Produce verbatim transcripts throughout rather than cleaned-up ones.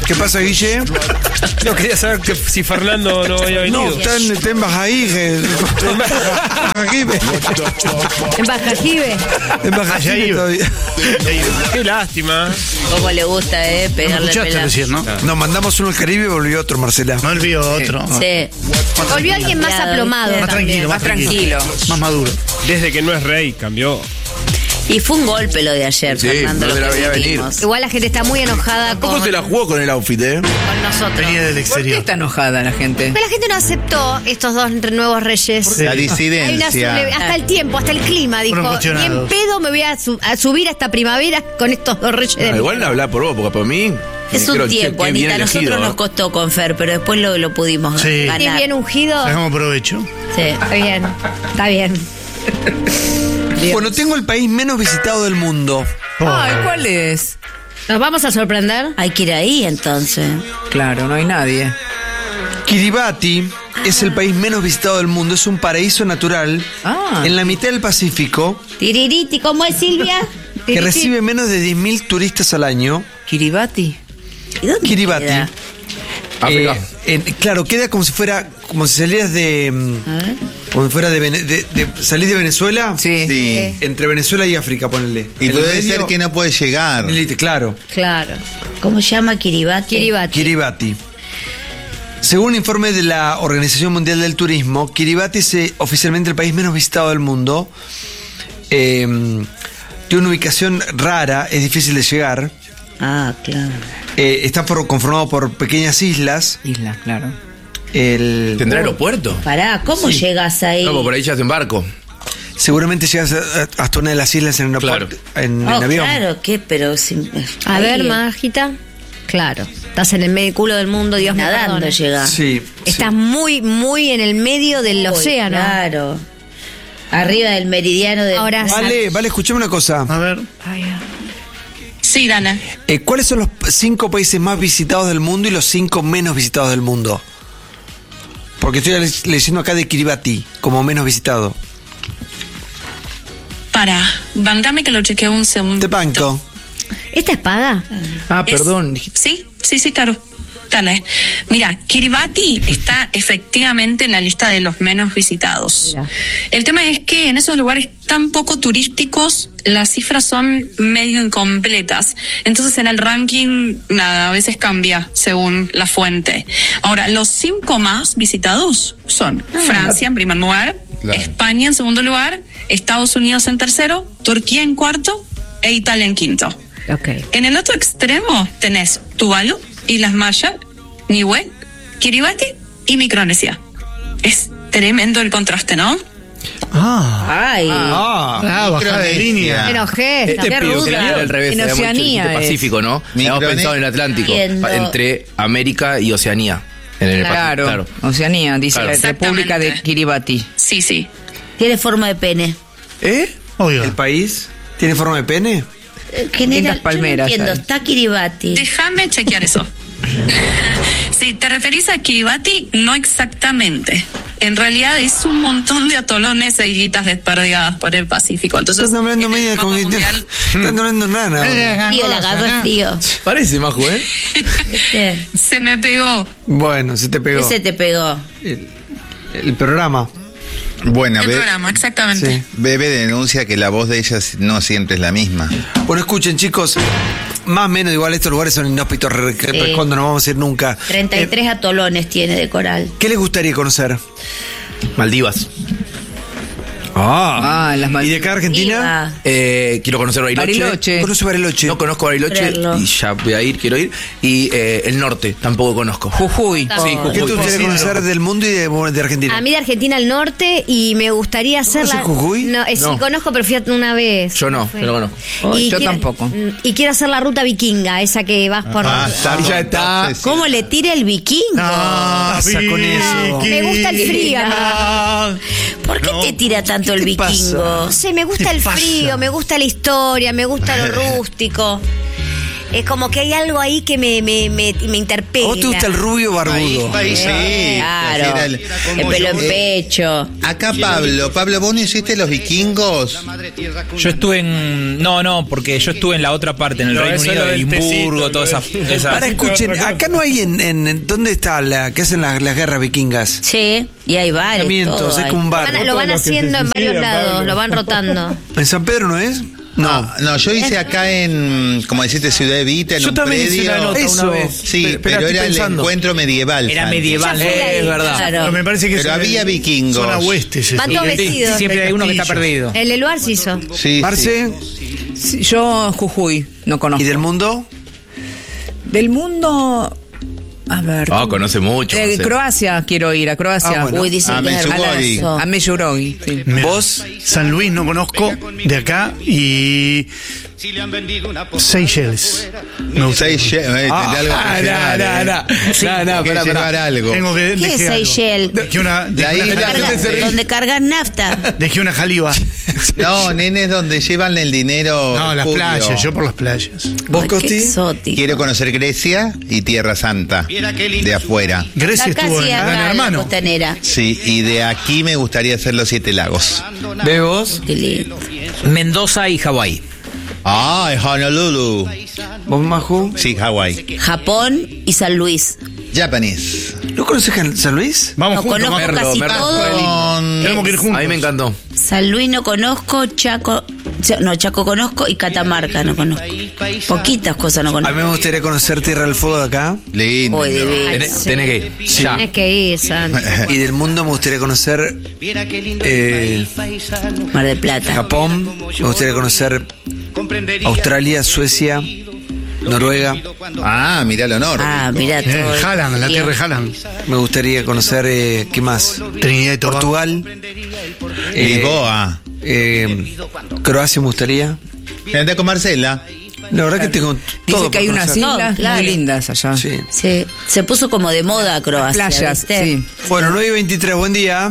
¿Qué pasa, Guille? No, quería saber que si Fernando no había venido. No, está en, está en Bajaíje. En Bajajibe. En Bajajibe. En Bajajibe todavía. Qué lástima. Cómo le gusta, eh, pegarle el pelazo. Decir, ¿no? Nos mandamos uno al Caribe y volvió otro, Marcela. No olvido otro. Sí. Volvió alguien más aplomado. Más también. tranquilo, más tranquilo. Más maduro. Desde que no es rey, cambió. Y fue un golpe lo de ayer, Sí, Fernando. no lo se la que veía venir. vivimos. Igual la gente está muy enojada Tampoco con, se la jugó con el outfit, ¿eh? con nosotros. Venía del ¿Por qué exterior. está enojada la gente? Pero la gente no aceptó estos dos nuevos reyes. La Hay una disidencia. sule- hasta el tiempo, hasta el clima, dijo. Fueron Ni en cuestionados. pedo me voy a, su- a subir a esta primavera con estos dos reyes de Ah, igual mierda. habla por vos, porque por mí. Es creo un que- tiempo, que bien Anita. A nosotros elegido, nos ¿eh? costó con Fer, pero después lo, lo pudimos Sí. ganar. ¿Ni bien ungido? Sacamos provecho. Sí. Está bien, está bien. Bueno, tengo el país menos visitado del mundo. Ay, ¿cuál es? ¿Nos vamos a sorprender? Hay que ir ahí entonces. Claro, no hay nadie. Kiribati es el país menos visitado del mundo. Es un paraíso natural Ah. en la mitad del Pacífico Tiririti, ¿cómo es, Silvia? que recibe menos de diez mil turistas al año. Kiribati. ¿Y dónde Kiribati. queda? África. Eh, en- claro, queda como si fuera, como si salieras de, mm, A ver. como si fuera de, Vene- de, de- salís de Venezuela. Sí. Sí. Entre Venezuela y África, ponele. Y En el puede medio, ser que no puede llegar. elite, claro. Claro. ¿Cómo se llama Kiribati? Kiribati. Kiribati. Según un informe de la Organización Mundial del Turismo, Kiribati es eh, oficialmente el país menos visitado del mundo. Eh, tiene una ubicación rara, es difícil de llegar. Ah, claro. Eh, está por- conformado por pequeñas islas. Isla, claro. El, ¿Tendrá aeropuerto? Pará, ¿cómo llegas ahí? No, porque por ahí ya es en barco. seguramente llegas a- a- hasta una de las islas en, aeropuerto, en, en Oh, avión. claro, ¿qué? Pero sin... A ahí, ver, eh, Majita. Claro. Estás en el medio culo del mundo, Dios me Nadando perdone. llegas. Sí. Estás muy, muy en el medio del Uy, océano. Claro. Arriba del meridiano de... Ahora sí. Vale, vale, escuchame una cosa. A ver. Sí, Dana. Eh, ¿Cuáles son los cinco países más visitados del mundo y los cinco menos visitados del mundo? Porque estoy le- leyendo acá de Kiribati como menos visitado. Para, bancame que lo chequeo un segundo. Te banco. ¿Esta espada? Ah, Es- perdón. Sí, sí, sí, claro. Dale. Mira, Kiribati está efectivamente en la lista de los menos visitados. Mira. El tema es que en esos lugares tan poco turísticos las cifras son medio incompletas. Entonces en el ranking, nada, a veces cambia según la fuente. Ahora, los cinco más visitados son Francia en primer lugar, Claro. España en segundo lugar, Estados Unidos en tercero, Turquía en cuarto e Italia en quinto. Ok. En el otro extremo tenés Tuvalu, Islas Marshall, Niue, Kiribati y Micronesia. Es tremendo el contraste, ¿no? Ah. Ay. Ah, Ah, bajada de línea. Me enojé, Este qué pido que ruda. era al revés, En era mucho Oceanía el es. Pacífico, ¿no? Habíamos Micronesia. pensado en el Atlántico, Entiendo. pa- entre América y Oceanía. En el Claro. Pacífico, claro. Oceanía, dice Claro. la República de Exactamente. Kiribati. Sí, sí. Tiene forma de pene. ¿Eh? Obvio. ¿el país tiene forma de pene? Eh, General, Lindas palmeras yo no entiendo, hay. está Kiribati. Déjame chequear eso. Si te referís a Kiribati, no exactamente. En realidad es un montón de atolones e islitas desperdigadas por el Pacífico. Entonces, Estás hablando en el media mapa con... mundial- Estás hablando nana. ahora. Tío, la agarró el tío. Parece, Majo, ¿eh? ¿Viste? se me pegó. Bueno, se te ¿Qué pegó. se te pegó? El, el programa. Bueno, El Be- programa, exactamente. Sí. Bebe denuncia que la voz de ella no siempre es la misma. Bueno, escuchen, chicos. Más o menos, igual estos lugares son inhóspitos. re- re- Sí. Cuando no vamos a ir nunca. treinta y tres Eh, atolones tiene de coral. ¿Qué les gustaría conocer? Maldivas. Ah. Ah, en las ¿Y de Maldivas. acá a Argentina? Iba. Eh, quiero conocer Bariloche. Bariloche. Conoce Bariloche. No conozco Bariloche Creerlo. y ya voy a ir, quiero ir. Y eh, el norte, tampoco conozco. Jujuy. Sí, ¿Qué Jujuy. te gustaría Considero. conocer del mundo y de, de Argentina? A mí de Argentina al norte y me gustaría hacer la... ¿Conoces Jujuy? No, eh, sí, No. conozco, pero fui una vez. Yo no, Fue. yo no conozco. Oh, Y yo quiero- tampoco. Y quiero hacer la ruta vikinga, esa que vas por... Ah, está, ya está. ¿Cómo le tira el vikingo? pasa con eso? Me gusta el frío. ¿Por qué te tira tanto el te pasa? vikingo? No sé, me gusta el frío, me gusta la historia, me gusta lo rústico. Es como que hay algo ahí que me, me, me, me interpela. ¿A vos te gusta el rubio barbudo? Ahí sí. Claro. Era el- El pelo en pecho. Acá Pablo, Pablo, ¿vos no hiciste los vikingos? Yo estuve en. No, no, porque yo estuve en la otra parte, en el No, Reino eso Unido, es lo del Edimburgo, tecito, toda esa. lo- esa- Ahora escuchen, acá no hay en, en, en- ¿dónde está la que hacen las, las guerras vikingas? Sí, y hay varios. Mientos, todo es hay. como un Lo van, bar. lo van Todos los que haciendo se en varios suicidan, lados, Pablo. lo van rotando. ¿En San Pedro no es? No, no, yo hice acá en, como deciste, Ciudad Evita, en Yo un también hice predio. una nota Eso. una vez. Sí, Pero- pero, estoy era el pensando. encuentro medieval. Era Santi. medieval, Ya fui ahí, es verdad. Claro. Pero me parece que Pero es había vikingos. Zona oeste. es Van eso. todos Sí, vestidos. siempre hay uno que está perdido. El del lugar se hizo. Sí, Marce, Sí, yo Jujuy, no conozco. ¿y del mundo? Del mundo, a ver. Ah, conoce mucho. Eh, José. Croacia quiero ir, a Croacia. Ah, bueno. Uy, dicen A que es Medjugorje. hermoso. A Medjugorje, sí. Mira, ¿Vos? San Luis no conozco, de acá, y Seychelles. Me gusta. Seychelles, eh, Ah, tendrá algo que ah, llevar, no, eh. no, no. No, no, Que pará, llevar pará. algo. Tengo que ¿Qué es dejé algo. Seychelles? Dejé una, dejé La una isla jaliba. de- Carga- donde cargan nafta. Dejé una jaliba. No, nenes, donde llevan el dinero. No, las Julio. playas, yo por las playas. ¿Vos, Ay, qué Costi? exótico. Quiero conocer Grecia y Tierra Santa, de afuera. Grecia Acá estuvo sí, en acá, Gran en la Hermano. costanera. Sí, y de aquí me gustaría hacer los Siete Lagos. ¿Ve vos? Qué lindo. Mendoza y Hawái. Ah, Honolulu. ¿Vos, Maju? Sí, Hawái. Japón y San Luis. Japanese. ¿No conoces Jan- San Luis? Vamos No juntos. conozco Merlo, casi Merlo. todo. Con- Tenemos que ir juntos. A mí me encantó. San Luis no conozco, Chaco, Cha- no, Chaco conozco y Catamarca no conozco. Poquitas cosas no A mí conozco. me gustaría conocer Tierra del Fuego de acá. Lindo. Uy, divino. Tenés, tenés que ir. Ya. Tienes que ir, Santi. Y del mundo me gustaría conocer eh, Mar del Plata. Japón, me gustaría conocer Australia, Suecia, Noruega. Ah, mirá lo honor. Ah, mira Eh, todo. Haaland, la tierra de Haaland. Me gustaría conocer, eh, ¿qué más? Trinidad y Tobago. Portugal. eh, Lisboa. eh, Croacia me gustaría. Andá con Marcela. La verdad que tengo todo Dice que hay por unas conocer. islas No, claro. muy lindas allá. Sí. Sí, se puso como de moda Croacia. Playas, ¿viste? sí. Bueno, nueve y veintitrés, buen día.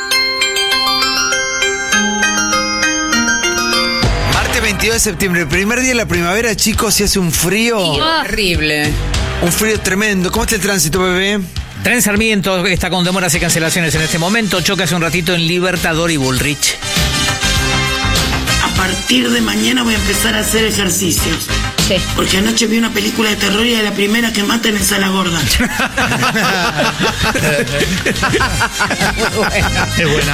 Martes veintidós de septiembre, el primer día de la primavera, chicos, y hace un frío, Terrible. un frío tremendo. ¿Cómo está el tránsito, bebé? Tren Sarmiento está con demoras y cancelaciones en este momento. Choca hace un ratito en Libertador y Bullrich. A partir de mañana voy a empezar a hacer ejercicios. Sí. Porque anoche vi una película de terror y es la primera que matan en Sala Gorda. Es buena.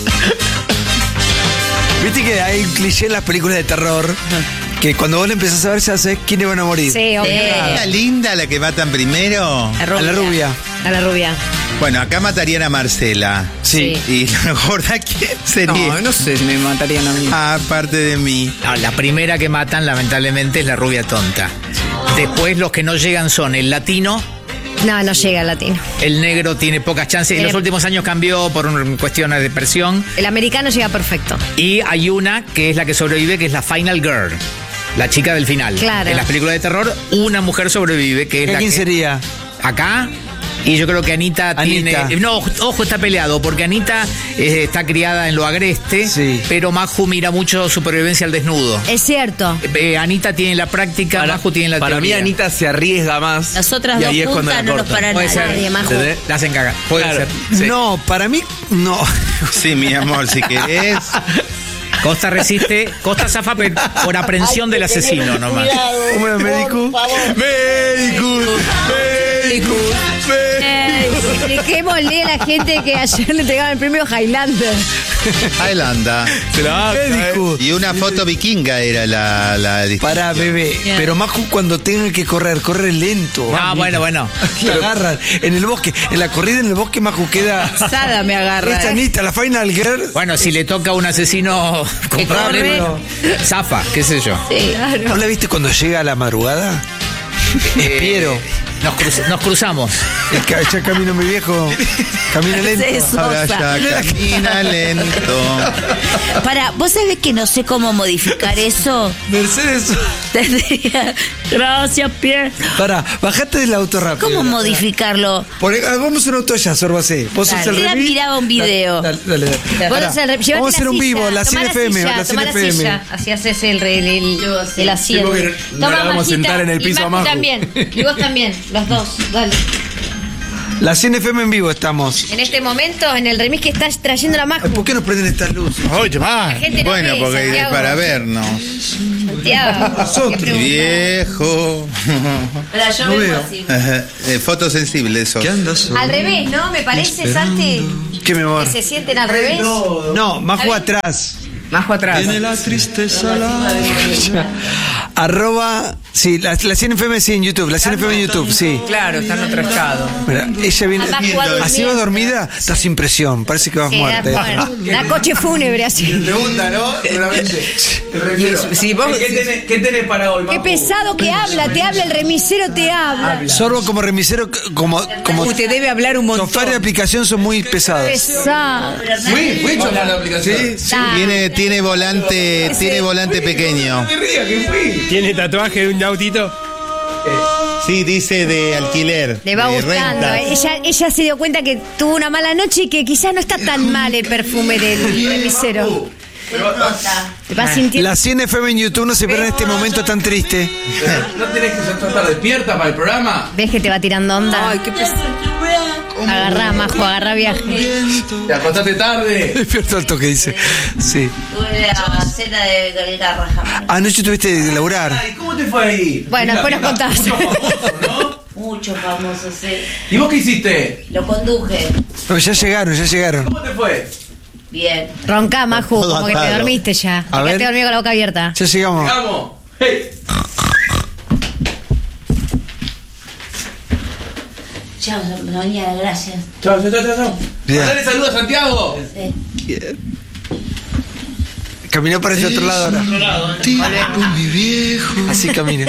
Viste que hay un cliché en las películas de terror que cuando vos le empezás a ver ya sabés quiénes van a morir. Sí, obvio. ¿La linda la que matan primero? A la rubia. A la rubia. Bueno, acá matarían a Marcela. Sí. Y la gorda, ¿quién sería? No, no sé si me matarían a mí. Aparte de mí. Ah, la primera que matan, lamentablemente, es la rubia tonta. Después los que no llegan son el latino. No, no llega el latino. El negro tiene pocas chances. En los Eh. últimos años cambió por un- cuestiones de presión. El americano llega perfecto. Y hay una que es la que sobrevive, que es la Final Girl. La chica del final. Claro. En las películas de terror, una mujer sobrevive, que es la ¿Quién que- sería? Acá. Y yo creo que Anita, Anita. tiene... No, ojo, está peleado, porque Anita eh, está criada en lo agreste, Sí. pero Maju mira mucho Supervivencia al desnudo. Es cierto. Eh, Anita tiene la práctica, Maju tiene la Para mí teoría. Anita se arriesga más. Las otras y dos ahí es cuando juntas la no los cortan. para Puede nadie. ser. Maju. ¿Entendés? La hacen cagar. Puede Claro. ser. Sí. No, para mí, no. Sí, mi amor, si querés. Costa resiste, Costa zafa pe- por aprensión del asesino nomás. ¿Cómo es, médico? ¡Médico! ¡Médico! Eh, expliquémosle a la gente que ayer le entregaban el premio Highlander. Highlanda. Médico. Y una foto vikinga era la, la Para, bebé. Pero Maju cuando tenga que correr, corre lento. Ah, bueno, bueno. La agarran. En el bosque, en la corrida en el bosque, Maju queda. Sada me agarra. Es eh. Anita, la Final Girl. Bueno, si le toca a un asesino comprable, zafa, qué sé yo. Sí. ¿No la viste cuando llega a la madrugada? Espiero. Nos, cruz- nos cruzamos. El ca- ya camino mi viejo. Camina lento. Sí, Ahora Sosa. ya camina lento. Para, ¿vos sabés que no sé cómo modificar eso? Mercedes. Tendría. Gracias, Pierre. Pará, bajate del auto rápido. ¿Cómo modificarlo? Por- ah, vamos a un auto ya, Sorbo, así. Vos sos el Mira, remis. miraba un video. Dale, dale, dale. Vos Pará, sos el re- llevate vamos a hacer la un silla, vivo, la tomá cien la F M, silla, la tomá cien F M. silla, así haces el, el, el, el asiento. porque no la vamos a sentar en el piso y a Majo Majo. también, y vos también, los dos, dale. La cien F M en vivo estamos. En este momento, en el remis que estás trayendo la Majo. ¿Por qué nos prenden estas luces? Oye, va. La gente no Bueno, ve, porque Santiago. para vernos. Santiago, Nosotros. ¿qué pregunta? Viejo. Pero yo No vengo veo. así. Ajá, eh, fotosensible eso. ¿Qué andas? Al revés, ¿no? Me parece, Santi, ¿Qué mi amor? que se sienten al revés. No, Majo atrás. Majo atrás. la tristeza la... Arroba... Sí, la, la cien F M sí en YouTube. La cien F M en YouTube, sí. Claro, está en otro estado. Mira, ella viene... Además, jugando Así bien. vas dormida, estás sin presión. Parece que vas Sí, muerta. da, bueno, da coche fúnebre así. Pregunta, ¿no? Seguramente. Si vos, ¿Qué tenés, qué tenés para hoy, Qué Majo? pesado que habla, te habla el remisero, te habla. Sorbo como remisero, como, como Uy, te debe hablar un montón. chofer de aplicación son muy pesados. Pesado. Fui, fui a la aplicación. Tiene, tiene volante, tiene volante pequeño. Que ría, que fui. ¿Tiene tatuaje de un autito? Sí, dice de alquiler. Le va de gustando. renta. Ella, ella se dio cuenta que tuvo una mala noche y que quizás no está tan mal el perfume del remisero. Te vas sintiendo. La cien F M en YouTube no se pierdan este momento tan triste. ¿No tenés que estar despierta para el programa? ¿Ves que te va tirando onda? Ay, qué pesado. Agarrá, Majo, agarrá viaje. Te acostaste tarde. Despierto al toque, dice. Sí. Tuve la cena de garra jamás. Anoche tuviste que laburar. Ay, ¿cómo te fue ahí? Bueno, después nos contás. Mucho famoso, ¿no? Mucho famoso, sí. ¿Y vos qué hiciste? Lo conduje. No, ya llegaron, ya llegaron. ¿Cómo te fue? Bien. Roncá, Maju, Todo como que te atado. dormiste ya. A Te ver. quedaste dormido con la boca abierta. Ya llegamos. Vamos. Hey. Chao, mañana, gracias. Chao, chao, chao, chao. Bien. Dale saludos a Santiago. Caminó para ese otro lado ahora. Así camina.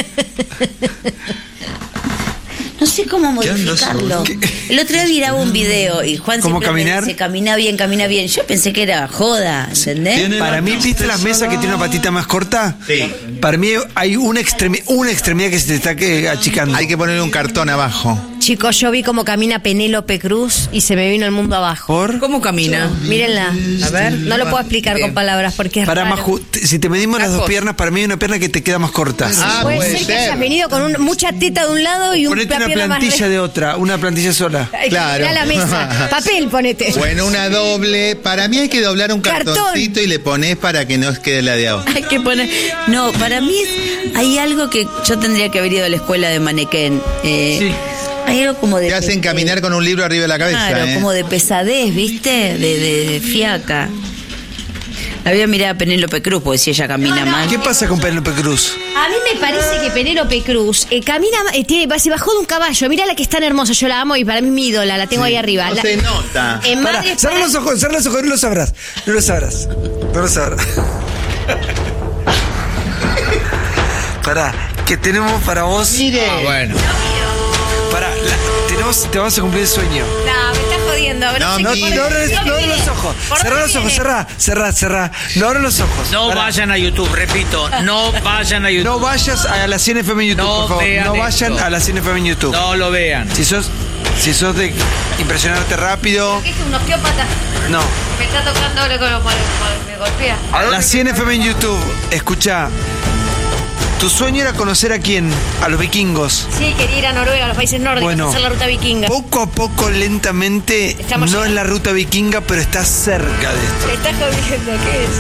No sé cómo modificarlo. El otro día miraba un video y Juan ¿Cómo siempre me caminar? dice, camina bien, camina bien. Yo pensé que era joda, ¿entendés? Para mí, ¿viste las mesas que tiene una patita más corta? Sí. Para mí hay una, extremi- una extremidad que se te está que- achicando. Hay que ponerle un cartón abajo. Chicos, yo vi cómo camina Penélope Cruz y se me vino el mundo abajo. ¿Por? ¿Cómo camina? Mírenla. A ver. No lo puedo explicar con palabras porque es Para raro. Maju, te- si te medimos las dos Tacos. piernas, para mí hay una pierna que te queda más corta. Ah, Puede, puede ser que hayas ser. venido con un- mucha teta de un lado y un Ponete una pierna más plantilla re- de otra, una plantilla sola. Ay, Claro. mirá la mesa. Papel ponete. Bueno, una doble. Para mí hay que doblar un Cartón. cartoncito y le pones para que no quede ladeado. Hay que poner. No, para mí es- hay algo que yo tendría que haber ido a la escuela de manequén. Eh, Sí. Hay algo como de. Te hacen caminar con un libro arriba de la cabeza. Claro, ¿eh? como de pesadez, ¿viste? De, de, de fiaca. La voy a mirar a Penélope Cruz, porque si ella camina mal. ¿Qué pasa con Penélope Cruz? A mí me parece que Penélope Cruz eh, camina, eh, tiene- se bajó de un caballo. Mira la que es tan hermosa, yo la amo y para mí es mi ídola, la tengo ahí arriba. No La- se nota. en Pará, Madre cerra los ojos, cerra los ojos, no lo sabrás. No lo sabrás. No lo sabrás. Pará, que tenemos para vos. Ah, bueno. Pará, la- tenemos, te vamos a cumplir el sueño. No, me estás jodiendo. No, No, sé No, qué- no, no, abres- no abres los ojos. ¿Por Cerrá dónde los ojos, viene? cerrá, cerrá, cerrá. No abres los ojos. No Pará. vayan a YouTube, repito, no vayan a YouTube. No vayas a la cien F M en YouTube, No por favor. vean No vayan esto. a la cien F M en YouTube. No lo vean. Si sos, si sos de impresionarte rápido, ¿Qué es un osteópata? no. Me está tocando ahora con me golpea. La cien F M en YouTube, escucha. Tu sueño era conocer a quién, a los vikingos. Sí, quería ir a Noruega, a los países nórdicos, Bueno. a hacer la ruta vikinga. Poco a poco, lentamente, Estamos no es llegando. la ruta vikinga, pero está cerca de esto. Me estás jodiendo, ¿qué es?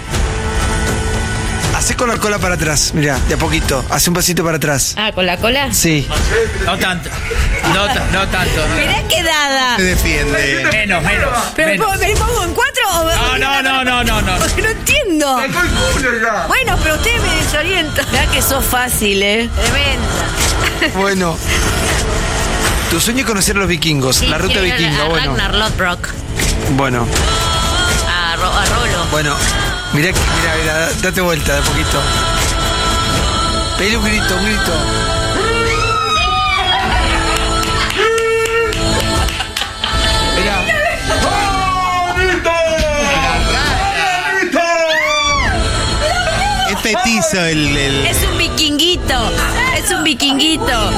Hacé con la cola para atrás, mira, de a poquito. Hace un pasito para atrás. Ah, ¿con la cola? Sí. No tanto. No, ta- no tanto. Mirá qué dada. Se defiende. Menos, menos. ¿Pero menos. me pongo en cuatro o...? No, no, no, no, no, no. Porque no entiendo. Bueno, pero ustedes me desorientan. Mirá que sos fácil, ¿eh? Tremenda. Bueno. Tu sueño es conocer a los vikingos, Sí, la ruta quiero ir a- vikinga, a bueno. Ragnar Lothbrok. Bueno, A, Ro- a Rolo. bueno. Mirá, que- mirá, mirá, date vuelta de a poquito. Pedile un grito, un grito. Mirá. Es petizo el, el- Es un vikingo vikinguito. Es un vikinguito.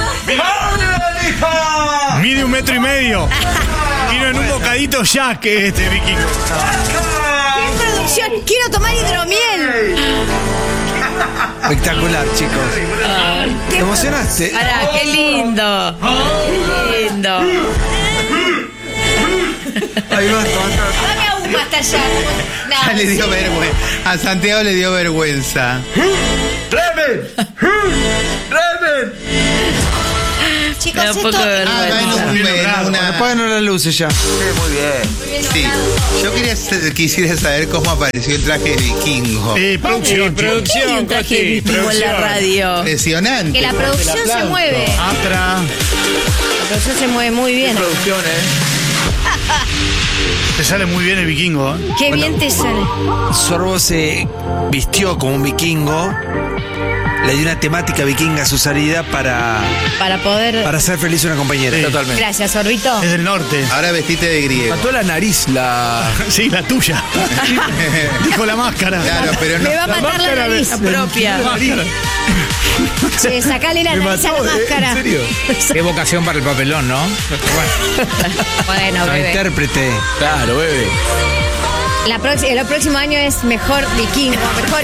Mide un metro y medio. Vino en un bocadito ya que este vikingo. ¡Qué producción! ¡Quiero tomar hidromiel! Espectacular, chicos. ¿Te emocionaste? Pará, qué lindo. Qué lindo. Ahí va, toma. Dame aún más hasta allá. Ya No, le dio sí. vergüenza. A Santiago le dio vergüenza. Chicos, Me da un poco esto... de Ah, va en, vergüenza. un- en una. Apáganos las luces ya. Sí. Yo quería, sa- quisiera saber cómo apareció el traje de vikingo. Eh, producción, Sí, chicos. ¿Qué hay un producción, traje de Coti, vikingo en la producción. radio? Impresionante. Que la producción se mueve. Atra. La producción se mueve muy bien. Producción, ¿eh? Te sale muy bien el vikingo. ¿eh? Qué bien te sale. Sorbo se vistió como un vikingo. Le dio una temática vikinga a su salida para, Para poder... para hacer feliz a una compañera. Totalmente. Gracias, Sorbito. Es del norte. Ahora vestite de griego. Mató la nariz, la. Sí, la tuya. Dijo la máscara. Claro, pero no. Me va a matar la nariz. Propia. Che, sacale la nariz a la máscara. ¿En serio? Qué vocación para el papelón, ¿no? Bueno, La bebé. intérprete. Claro, bebé. La prox- el próximo año es mejor vikingo, mejor